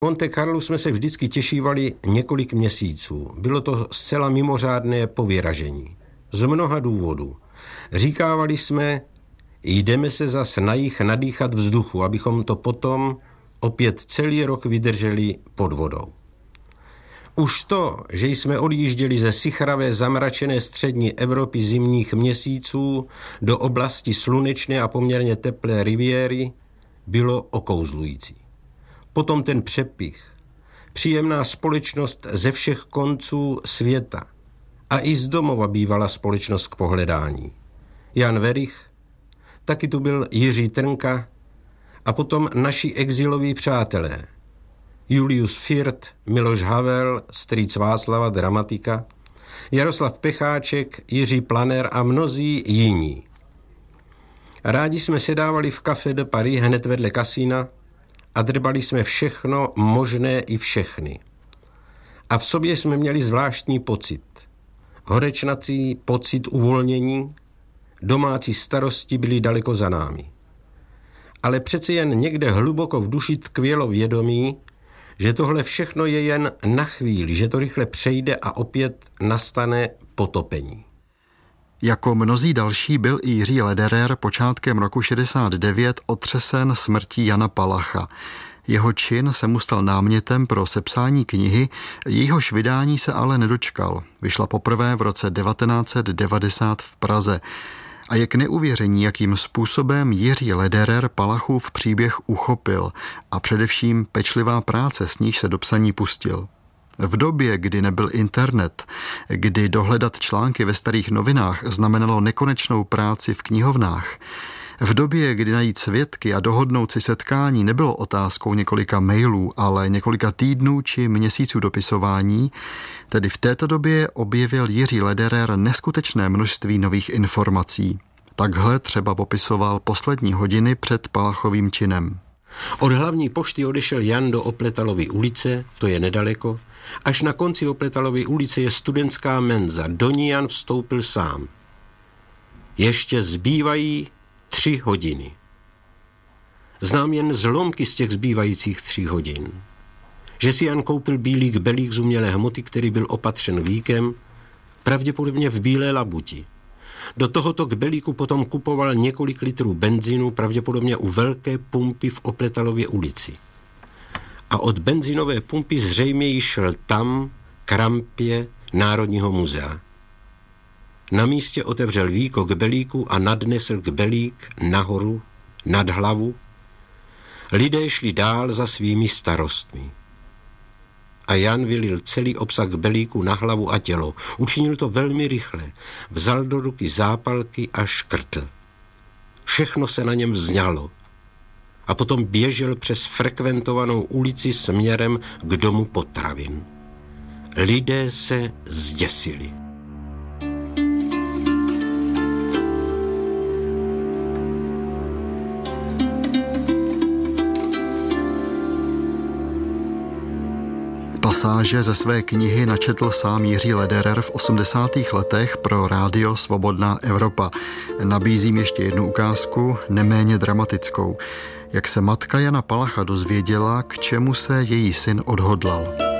Monte Carlo jsme se vždycky těšívali několik měsíců. Bylo to zcela mimořádné povyražení. Z mnoha důvodů. Říkávali jsme, jdeme se zas na jih nadýchat vzduchu, abychom to potom opět celý rok vydrželi pod vodou. Už to, že jsme odjížděli ze sichravé zamračené střední Evropy zimních měsíců do oblasti slunečné a poměrně teplé riviéry, bylo okouzlující. Potom ten přepich, příjemná společnost ze všech konců světa a i z domova bývala společnost k pohledání. Jan Werich, taky tu byl Jiří Trnka a potom naši exiloví přátelé. Julius Firth, Miloš Havel, strýc Václava, dramatika, Jaroslav Pecháček, Jiří Planer a mnozí jiní. Rádi jsme sedávali v Café de Paris hned vedle kasína a drbali jsme všechno možné i všechny. A v sobě jsme měli zvláštní pocit. Horečnací pocit uvolnění, domácí starosti byly daleko za námi. Ale přece jen někde hluboko v duši tkvělo vědomí, že tohle všechno je jen na chvíli, že to rychle přejde a opět nastane potopení. Jako mnozí další byl i Jiří Lederer počátkem roku 69 otřesen smrtí Jana Palacha. Jeho čin se mu stal námětem pro sepsání knihy, jejíhož vydání se ale nedočkal. Vyšla poprvé v roce 1990 v Praze. A je k neuvěření, jakým způsobem Jiří Lederer Palachův příběh uchopil a především pečlivá práce, s níž se do psaní pustil. V době, kdy nebyl internet, kdy dohledat články ve starých novinách znamenalo nekonečnou práci v knihovnách, v době, kdy najít svědky a dohodnout si setkání nebylo otázkou několika mailů, ale několika týdnů či měsíců dopisování, tedy v této době objevil Jiří Lederer neskutečné množství nových informací. Takhle třeba popisoval poslední hodiny před Palachovým činem. Od hlavní pošty odešel Jan do Opletalovy ulice, to je nedaleko, až na konci Opletalovy ulice je studentská menza, do ní Jan vstoupil sám. Ještě zbývají 3 hodiny. Znám jen zlomky z těch zbývajících 3 hodin. Že si Jan koupil bílý kbelík z umělé hmoty, který byl opatřen víkem, pravděpodobně v bílé labuti. Do tohoto kbelíku potom kupoval několik litrů benzínu, pravděpodobně u velké pumpy v Opletalově ulici. A od benzinové pumpy zřejmě jí šel tam k rampě Národního muzea. Na místě otevřel víko kbelíku a nadnesl kbelík nahoru, nad hlavu. Lidé šli dál za svými starostmi. A Jan vylil celý obsah kbelíku na hlavu a tělo. Učinil to velmi rychle. Vzal do ruky zápalky a škrtl. Všechno se na něm vzňalo. A potom běžel přes frekventovanou ulici směrem k domu potravin. Lidé se zděsili. Pasáže ze své knihy načetl sám Jiří Lederer v 80. letech pro rádio Svobodná Evropa. Nabízím ještě jednu ukázku, neméně dramatickou. Jak se matka Jana Palacha dozvěděla, k čemu se její syn odhodlal.